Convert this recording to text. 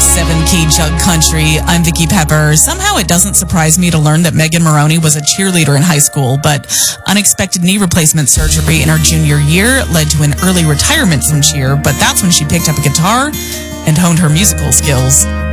7 Key Jug Country. I'm Vicki Pepper. Somehow it doesn't surprise me to learn that Megan Moroney was a cheerleader in high school, but unexpected knee replacement surgery in her junior year led to an early retirement from cheer, but that's when she picked up a guitar and honed her musical skills.